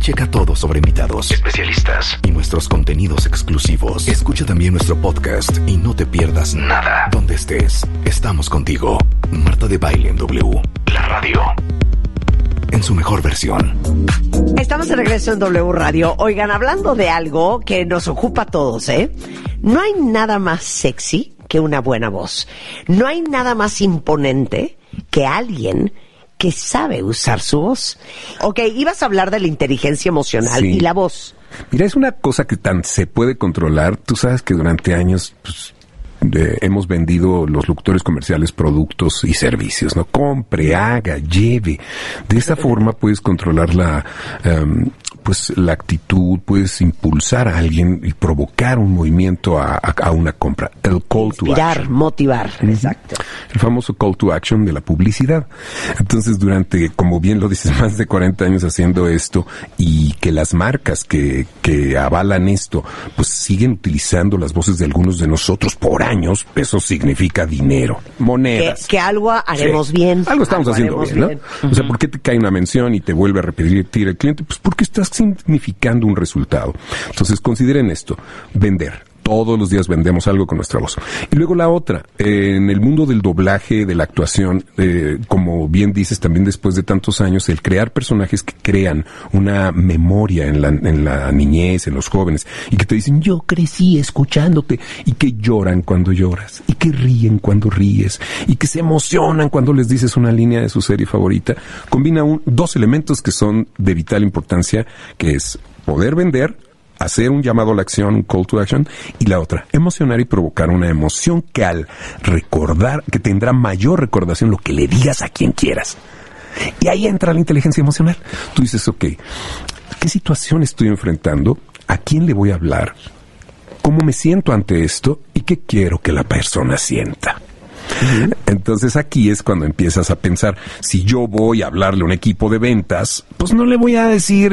Checa todo sobre invitados, especialistas y nuestros contenidos exclusivos. Escucha también nuestro podcast y no te pierdas nada. Donde estés, estamos contigo. Marta de Baile en W, la radio en su mejor versión. Estamos de regreso en W Radio. Oigan, hablando de algo que nos ocupa a todos, no hay nada más sexy que una buena voz. No hay nada más imponente que alguien que sabe usar su voz. Ok, ibas a hablar de la inteligencia emocional y la voz. Mira, es una cosa que tan se puede controlar. Tú sabes que durante años hemos vendido los locutores comerciales productos y servicios, ¿no? Compre, haga, lleve. De esa forma puedes controlar la actitud, puedes impulsar a alguien y provocar un movimiento a una compra. El call to action. Motivar, exacto. El famoso call to action de la publicidad. Entonces, durante, como bien lo dices, más de 40 años haciendo esto, y que las marcas que avalan esto, pues siguen utilizando las voces de algunos de nosotros por años, eso significa dinero, monedas. Que algo haremos bien. Algo estamos haciendo bien, ¿no? O sea, ¿por qué te cae una mención y te vuelve a repetir el cliente? Pues porque estás significando un resultado. Entonces, consideren esto: vender. Todos los días vendemos algo con nuestra voz. Y luego la otra, en el mundo del doblaje, de la actuación, como bien dices, también después de tantos años, el crear personajes que crean una memoria en la niñez, en los jóvenes, y que te dicen, yo crecí escuchándote, y que lloran cuando lloras, y que ríen cuando ríes, y que se emocionan cuando les dices una línea de su serie favorita, combina dos elementos que son de vital importancia, que es poder vender, hacer un llamado a la acción, un call to action, y la otra, emocionar y provocar una emoción que al recordar, que tendrá mayor recordación lo que le digas a quien quieras. Y ahí entra la inteligencia emocional. Tú dices, ok, ¿qué situación estoy enfrentando? ¿A quién le voy a hablar? ¿Cómo me siento ante esto? ¿Y qué quiero que la persona sienta? Entonces aquí es cuando empiezas a pensar, si yo voy a hablarle a un equipo de ventas, pues no le voy a decir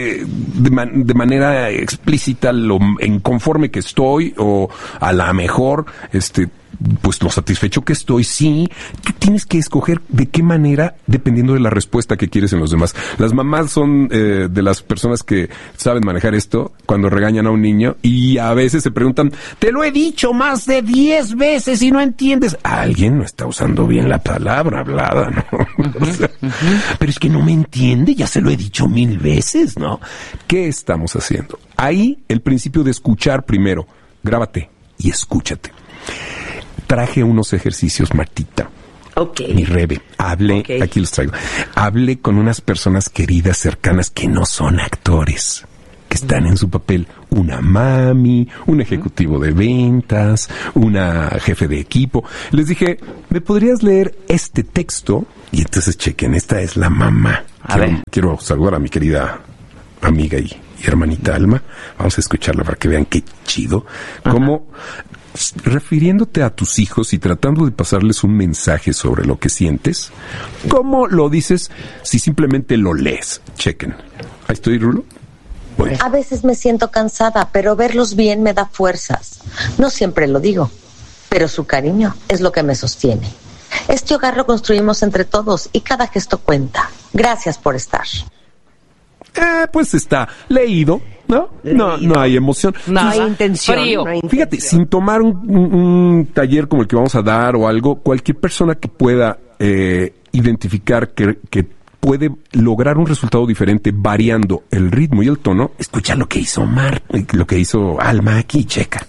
de manera explícita lo inconforme que estoy, o a la mejor pues lo satisfecho que estoy. Sí, tú tienes que escoger de qué manera, dependiendo de la respuesta que quieres en los demás. Las mamás son de las personas que saben manejar esto cuando regañan a un niño, y a veces se preguntan, te lo he dicho más de 10 veces y no entiendes. Alguien no está usando bien la palabra hablada, ¿no? O sea, pero es que no me entiende, ya se lo he dicho 1000 veces, ¿no? ¿Qué estamos haciendo? Ahí el principio de escuchar primero. Grábate y escúchate. Traje unos ejercicios, Martita. Okay. Mi Rebe. Hablé, aquí los traigo. Hablé con unas personas queridas, cercanas, que no son actores, que están en su papel. Una mami, un ejecutivo de ventas, una jefe de equipo. Les dije, ¿me podrías leer este texto? Y entonces chequen, esta es la mamá. Quiero saludar a mi querida amiga y hermanita Alma. Vamos a escucharla para que vean qué chido. Cómo, refiriéndote a tus hijos y tratando de pasarles un mensaje sobre lo que sientes, ¿cómo lo dices si simplemente lo lees? Chequen. Ahí estoy, Rulo. Bueno. A veces me siento cansada, pero verlos bien me da fuerzas. No siempre lo digo, pero su cariño es lo que me sostiene. Este hogar lo construimos entre todos y cada gesto cuenta. Gracias por estar. Pues está leído, ¿no? No hay emoción. No hay intención. Fíjate, sin tomar un taller como el que vamos a dar o algo, cualquier persona que pueda identificar que puede lograr un resultado diferente variando el ritmo y el tono, escucha lo que hizo lo que hizo Alma aquí, checa.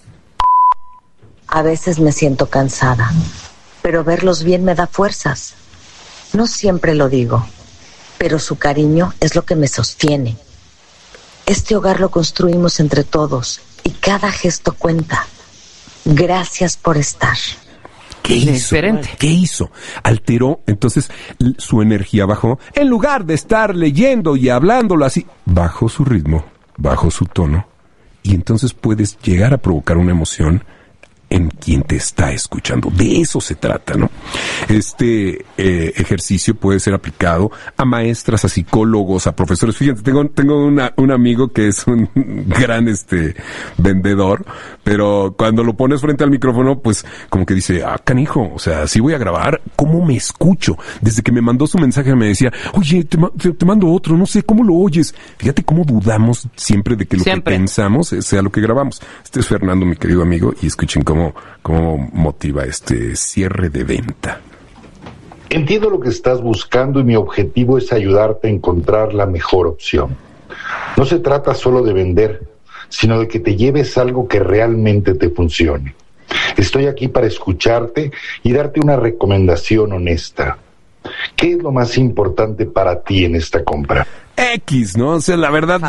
A veces me siento cansada, pero verlos bien me da fuerzas. No siempre lo digo, pero su cariño es lo que me sostiene. Este hogar lo construimos entre todos y cada gesto cuenta. Gracias por estar. ¿Qué hizo? ¿Qué hizo? Alteró, entonces su energía bajó. En lugar de estar leyendo y hablándolo así, bajó su ritmo, bajó su tono, y entonces puedes llegar a provocar una emoción en quien te está escuchando. De eso se trata, ¿no? Este ejercicio puede ser aplicado a maestras, a psicólogos, a profesores. Fíjate, tengo un amigo que es un gran vendedor, pero cuando lo pones frente al micrófono, pues como que dice, canijo, o sea, si voy a grabar, ¿cómo me escucho? Desde que me mandó su mensaje me decía, oye, te mando otro, no sé, ¿cómo lo oyes? Fíjate cómo dudamos siempre de que lo que pensamos sea lo que grabamos. Este es Fernando, mi querido amigo, y escuchen cómo motiva este cierre de venta. Entiendo lo que estás buscando y mi objetivo es ayudarte a encontrar la mejor opción. No se trata solo de vender, sino de que te lleves algo que realmente te funcione. Estoy aquí para escucharte y darte una recomendación honesta. ¿Qué es lo más importante para ti en esta compra? X, ¿no? O sea, la verdad,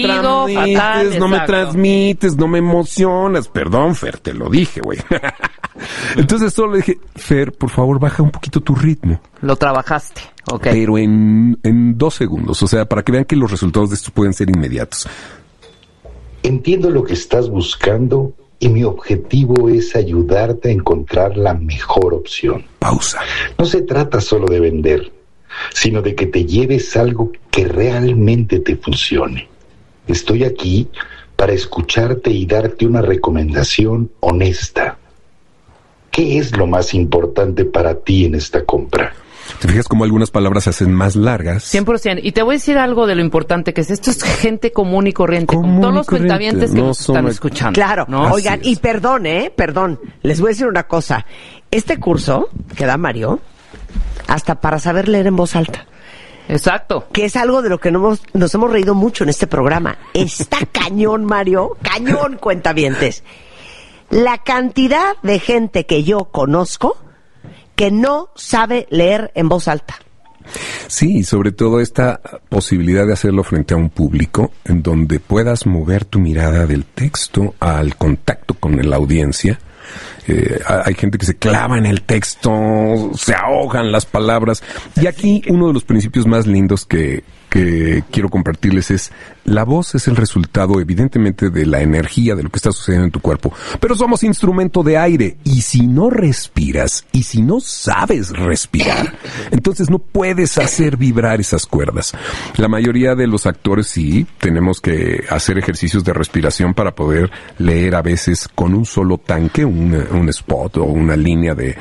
no me transmites, no me emocionas. Perdón, Fer, te lo dije, güey. Entonces solo le dije, Fer, por favor, baja un poquito tu ritmo. Lo trabajaste, ok. Pero en 2 segundos, o sea, para que vean que los resultados de esto pueden ser inmediatos. Entiendo lo que estás buscando y mi objetivo es ayudarte a encontrar la mejor opción. Pausa. No se trata solo de vender, sino de que te lleves algo que realmente te funcione. Estoy aquí para escucharte y darte una recomendación honesta. ¿Qué es lo más importante para ti en esta compra? ¿Te fijas cómo algunas palabras se hacen más largas? 100%. Y te voy a decir algo de lo importante que es. Esto es gente común y corriente. Como todos los cuentavientes que nos están escuchando. Claro. ¿no? Oigan, y perdón. Les voy a decir una cosa. Este curso que da Mario, hasta para saber leer en voz alta. Exacto. Que es algo de lo que nos hemos reído mucho en este programa. Está cañón, Mario. Cañón, cuentavientes. La cantidad de gente que yo conozco que no sabe leer en voz alta. Sí, sobre todo esta posibilidad de hacerlo frente a un público en donde puedas mover tu mirada del texto al contacto con la audiencia. Hay gente que se clava en el texto, se ahogan las palabras. Y aquí uno de los principios más lindos que quiero compartirles es: la voz es el resultado evidentemente de la energía de lo que está sucediendo en tu cuerpo, pero somos instrumento de aire, y si no respiras y si no sabes respirar, entonces no puedes hacer vibrar esas cuerdas. La mayoría de los actores sí tenemos que hacer ejercicios de respiración para poder leer a veces con un solo tanque un spot o una línea de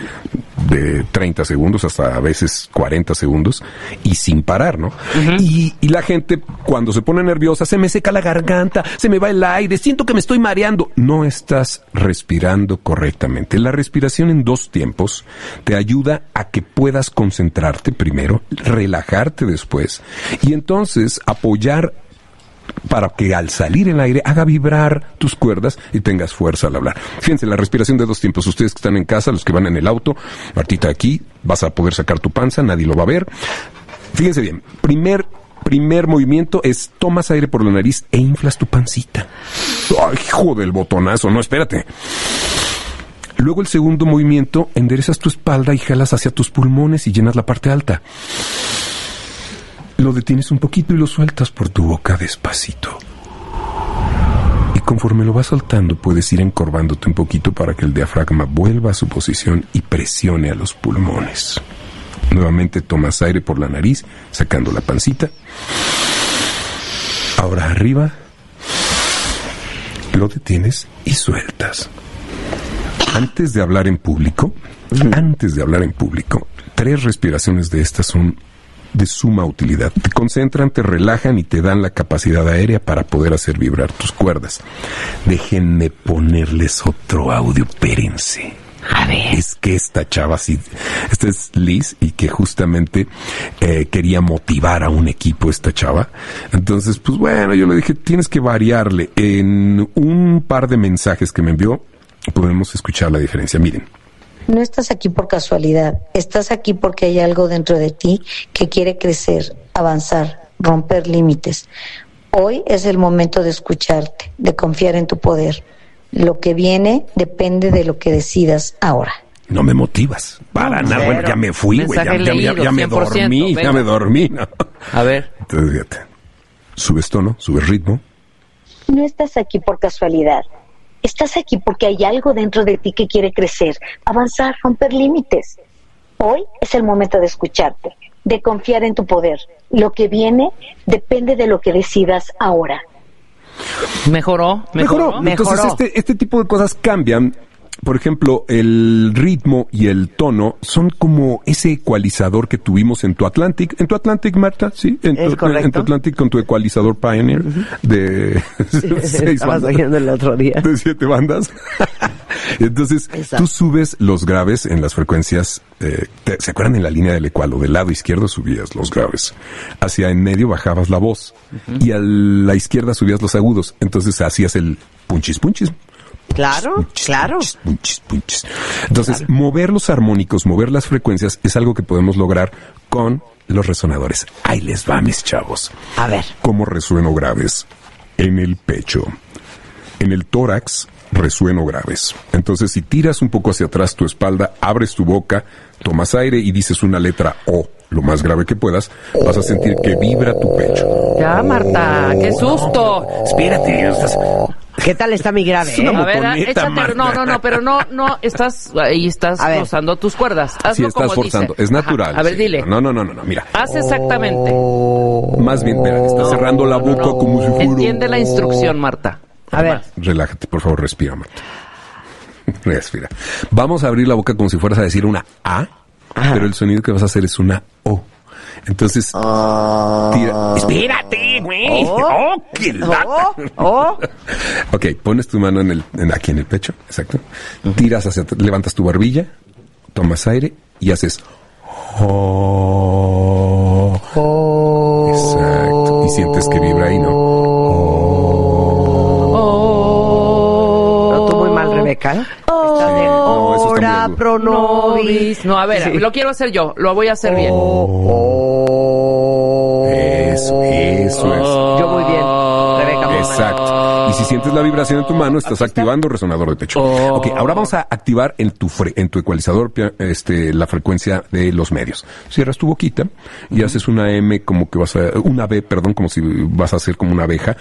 30 segundos hasta a veces 40 segundos y sin parar, ¿no? Uh-huh. Y la gente cuando se pone nerviosa, se me seca la garganta, se me va el aire, siento que me estoy mareando. No estás respirando correctamente. La respiración en 2 tiempos te ayuda a que puedas concentrarte primero, relajarte después y entonces apoyar para que al salir el aire haga vibrar tus cuerdas y tengas fuerza al hablar. Fíjense, la respiración de 2 tiempos. Ustedes que están en casa, los que van en el auto, Martita aquí, vas a poder sacar tu panza, nadie lo va a ver. Fíjense bien, primer movimiento es tomas aire por la nariz e inflas tu pancita. ¡Ay, hijo del botonazo! No, espérate. Luego el segundo movimiento, enderezas tu espalda y jalas hacia tus pulmones y llenas la parte alta. Lo detienes un poquito y lo sueltas por tu boca despacito. Y conforme lo vas soltando, puedes ir encorvándote un poquito para que el diafragma vuelva a su posición y presione a los pulmones. Nuevamente tomas aire por la nariz, sacando la pancita. Ahora arriba. Lo detienes y sueltas. Antes de hablar en público, 3 respiraciones de estas son de suma utilidad. Te concentran, te relajan y te dan la capacidad aérea para poder hacer vibrar tus cuerdas. Déjenme ponerles otro audio, espérense. A ver. Es que esta chava, sí, esta es Liz, y que justamente quería motivar a un equipo esta chava. Entonces, pues bueno, yo le dije, tienes que variarle. En un par de mensajes que me envió, podemos escuchar la diferencia. Miren. No estás aquí por casualidad, estás aquí porque hay algo dentro de ti que quiere crecer, avanzar, romper límites. Hoy es el momento de escucharte, de confiar en tu poder. Lo que viene depende de lo que decidas ahora. No me motivas, para nada. Bueno, ya me fui, güey, ya me dormí, ¿no? A ver. Entonces, fíjate, subes tono, subes ritmo. No estás aquí por casualidad. Estás aquí porque hay algo dentro de ti que quiere crecer, avanzar, romper límites. Hoy es el momento de escucharte, de confiar en tu poder. Lo que viene depende de lo que decidas ahora. Mejoró. Entonces este tipo de cosas cambian. Por ejemplo, el ritmo y el tono son como ese ecualizador que tuvimos en tu Atlantic. En tu Atlantic, Marta, sí. En tu Atlantic con tu ecualizador Pioneer de 6 bandas. Oyendo el otro día. De 7 bandas. Entonces, tú subes los graves en las frecuencias. ¿Se acuerdan en la línea del ecualo? Del lado izquierdo subías los graves. Hacia en medio bajabas la voz. Y a la izquierda subías los agudos. Entonces hacías el punchis. Claro. Punchis. Entonces, mover los armónicos, mover las frecuencias es algo que podemos lograr con los resonadores. Ahí les va, mis chavos. A ver. ¿Cómo resueno graves? En el pecho. En el tórax resueno graves. Entonces, si tiras un poco hacia atrás tu espalda, abres tu boca, tomas aire y dices una letra O, lo más grave que puedas, vas a sentir que vibra tu pecho. Ya, Marta, qué susto. Espérate, ¿qué tal está mi grave? A ver, échate. No, pero no, estás forzando tus cuerdas. Hazlo sí, estás como forzando. dice. Es natural. Ajá. A ver, sí. dile. No, mira. Haz exactamente. Más bien, mira, estás cerrando la boca como si fuera... Entiende la instrucción, Marta. A ver. Relájate, por favor, respira, Marta. Respira. Vamos a abrir la boca como si fueras a decir una A, pero el sonido que vas a hacer es una O. Entonces, tira. ¡Espérate, güey! ¡Qué lata! Ok, pones tu mano aquí en el pecho, exacto. Tiras hacia atrás, levantas tu barbilla, tomas aire y haces... Exacto. Y sientes que vibra ahí, ¿no? Tú muy mal, Rebeca. Ora pro nobis. No, a ver, lo quiero hacer yo. Lo voy a hacer bien. Eso es. Yo muy bien. Rebeca. Exacto. Y si sientes la vibración en tu mano, estás activando resonador de pecho. Ok, ahora vamos a activar en tu ecualizador la frecuencia de los medios. Cierras tu boquita y haces una M como que una B, perdón, como si vas a hacer como una abeja.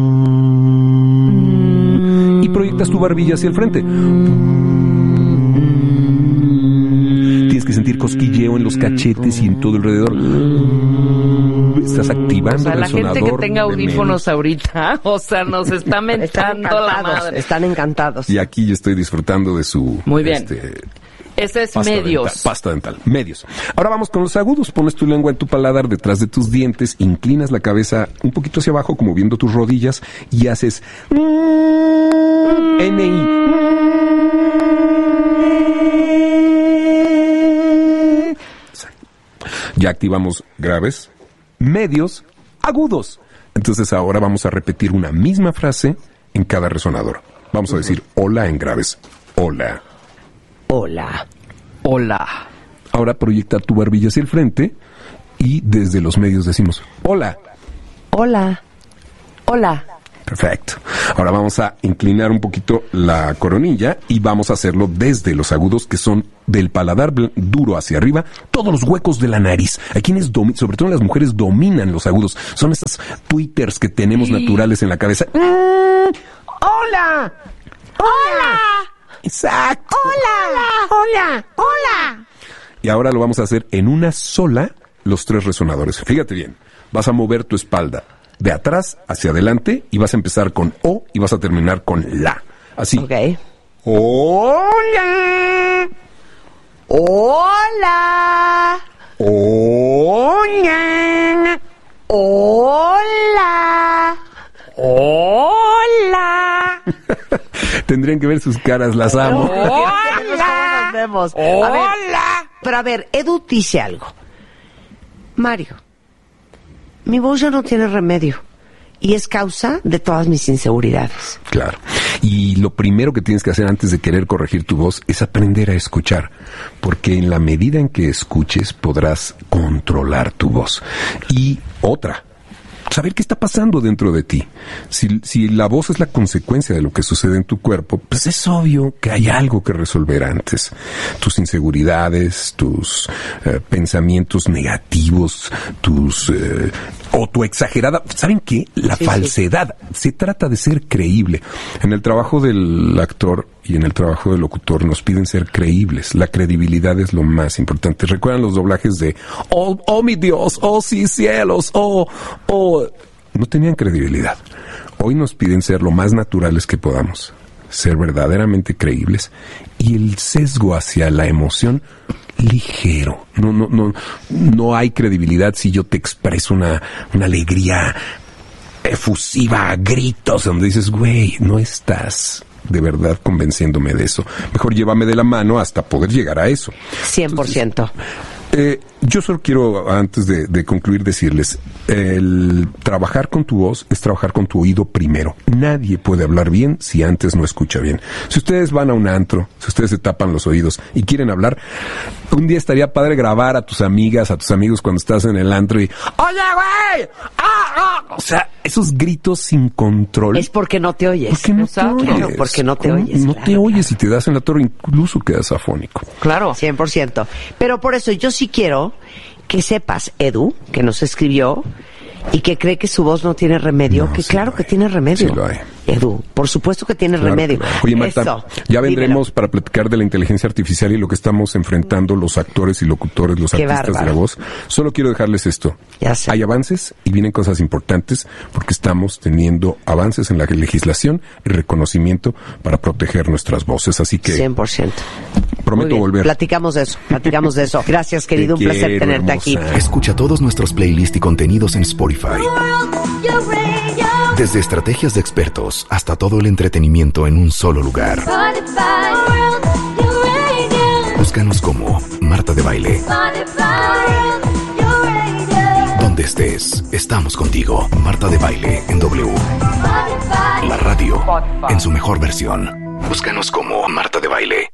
Y proyectas tu barbilla hacia el frente. Tienes que sentir cosquilleo en los cachetes y en todo alrededor. Estás activando el resonador. La gente que tenga audífonos ahorita, nos está mentando la madre. Están encantados. Y aquí yo estoy disfrutando de su... Muy bien. Ese es pasta dental. Medios. Ahora vamos con los agudos. Pones tu lengua en tu paladar detrás de tus dientes, inclinas la cabeza un poquito hacia abajo, como viendo tus rodillas, y haces... N-I. Ya activamos graves, medios, agudos. Entonces ahora vamos a repetir una misma frase en cada resonador. Vamos a decir hola en graves. Hola. Hola. Hola. Ahora proyecta tu barbilla hacia el frente y desde los medios decimos hola. Hola. Hola. Perfecto. Ahora vamos a inclinar un poquito la coronilla y vamos a hacerlo desde los agudos, que son del paladar duro hacia arriba, todos los huecos de la nariz. Hay quienes sobre todo las mujeres, dominan los agudos. Son estas twitters que tenemos naturales en la cabeza. ¡Hola! ¡Hola! Exacto. Hola. Y ahora lo vamos a hacer en una sola, los 3 resonadores. Fíjate bien. Vas a mover tu espalda de atrás hacia adelante y vas a empezar con O y vas a terminar con La. Así. Ok. Hola. Hola. Hola. Hola. Hola. Tendrían que ver sus caras, las amo. Hola. Nos vemos. Hola. Pero a ver, Edu dice algo. Mario, mi voz ya no tiene remedio y es causa de todas mis inseguridades. Claro. Y lo primero que tienes que hacer antes de querer corregir tu voz es aprender a escuchar, porque en la medida en que escuches podrás controlar tu voz. Y otra, saber qué está pasando dentro de ti. Si la voz es la consecuencia de lo que sucede en tu cuerpo, pues es obvio que hay algo que resolver antes. Tus inseguridades, tus pensamientos negativos, o tu exagerada... ¿Saben qué? La falsedad. Se trata de ser creíble. En el trabajo del actor y en el trabajo del locutor nos piden ser creíbles. La credibilidad es lo más importante. ¿Recuerdan los doblajes de oh mi Dios, oh sí cielos, oh? No tenían credibilidad. Hoy nos piden ser lo más naturales que podamos, ser verdaderamente creíbles, y el sesgo hacia la emoción ligero. No hay credibilidad si yo te expreso una alegría efusiva, a gritos, donde dices, güey, no estás de verdad convenciéndome de eso. Mejor llévame de la mano hasta poder llegar a eso. 100%. Entonces, yo solo quiero, antes de concluir, decirles, el trabajar con tu voz es trabajar con tu oído primero. Nadie puede hablar bien si antes no escucha bien. Si ustedes van a un antro, si ustedes se tapan los oídos y quieren hablar, un día estaría padre grabar a tus amigas, a tus amigos cuando estás en el antro y ¡oye, güey! O sea, esos gritos sin control. Es porque no te oyes. Porque no te oyes. Claro, porque no te oyes. No te oyes y te das en la torre, incluso quedas afónico. Claro. 100%. Pero por eso yo sí quiero que sepas, Edu, que nos escribió y que cree que su voz no tiene remedio, que claro que tiene remedio. Sí lo hay. Edu, por supuesto que tiene remedio. Claro. Oye, Marta, eso, ya vendremos dímelo. para platicar de la inteligencia artificial y lo que estamos enfrentando los actores y locutores, los Qué artistas bárbaro. de la voz. Solo quiero dejarles esto. Ya sé. Hay avances y vienen cosas importantes porque estamos teniendo avances en la legislación y reconocimiento para proteger nuestras voces. Así que 100%. prometo volver. Platicamos de eso. Gracias, querido. Te Un placer quiero, tenerte hermosa. aquí. Escucha todos nuestros playlists y contenidos en Spotify. Desde estrategias de expertos hasta todo el entretenimiento en un solo lugar. Búscanos como Marta de Baile. Donde estés, estamos contigo. Marta de Baile en W. La radio en su mejor versión. Búscanos como Marta de Baile.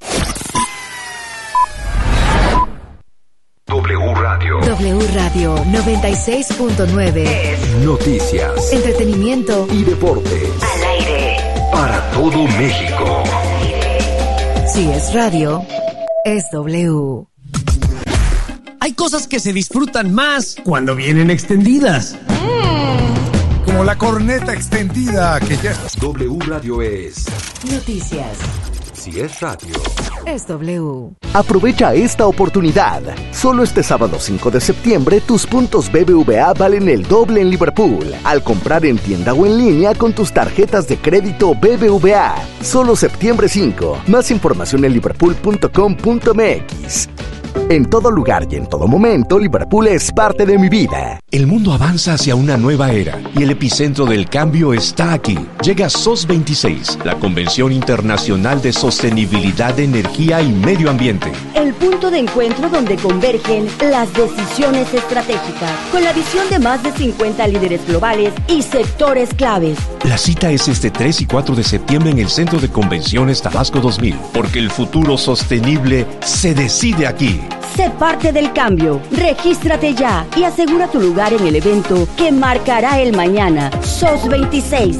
W Radio. W Radio 96.9. Noticias Entretenimiento y deportes. al aire. Para todo México. Si es radio, es W. Hay cosas que se disfrutan más cuando vienen extendidas. Como la corneta extendida que ya... W Radio es... Noticias. Si es radio. Es W. Aprovecha esta oportunidad. Solo este sábado 5 de septiembre tus puntos BBVA valen el doble en Liverpool al comprar en tienda o en línea con tus tarjetas de crédito BBVA. Solo septiembre 5. Más información en liverpool.com.mx. En todo lugar y en todo momento, Liverpool es parte de mi vida. El mundo avanza hacia una nueva era y el epicentro del cambio está aquí. Llega SOS 26, la Convención Internacional de Sostenibilidad de Energía y Medio Ambiente. El punto de encuentro donde convergen las decisiones estratégicas, con la visión de más de 50 líderes globales y sectores claves. La cita es este 3 y 4 de septiembre en el Centro de Convenciones Tabasco 2000, porque el futuro sostenible se decide aquí. Sé parte del cambio. Regístrate ya y asegura tu lugar en el evento que marcará el mañana. SOS 26.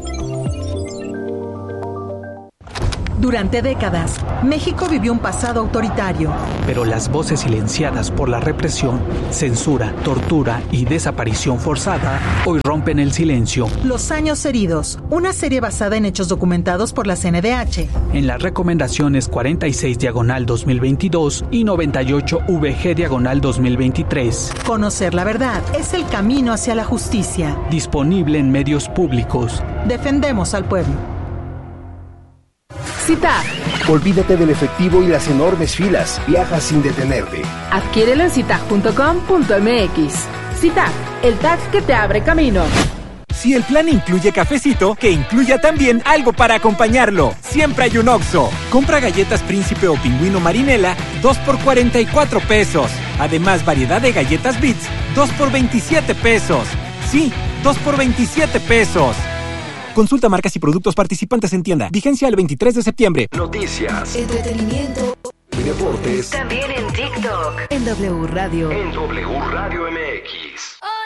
Durante décadas, México vivió un pasado autoritario. Pero las voces silenciadas por la represión, censura, tortura y desaparición forzada hoy rompen el silencio. Los años heridos, una serie basada en hechos documentados por la CNDH. En las recomendaciones 46/2022 y 98/VG/2023. Conocer la verdad es el camino hacia la justicia. Disponible en medios públicos. Defendemos al pueblo. CITAG. Olvídate del efectivo y las enormes filas. Viaja sin detenerte. Adquiérelo en citag.com.mx. CITAG, el tag que te abre camino. Si el plan incluye cafecito, que incluya también algo para acompañarlo. Siempre hay un Oxxo. Compra galletas Príncipe o Pingüino Marinela, 2 por 44 pesos. Además, variedad de galletas Bits, 2 por 27 pesos. Sí, 2 por 27 pesos. Consulta marcas y productos participantes en tienda. Vigencia el 23 de septiembre. Noticias. Entretenimiento. Y deportes. También en TikTok. En W Radio. En W Radio MX.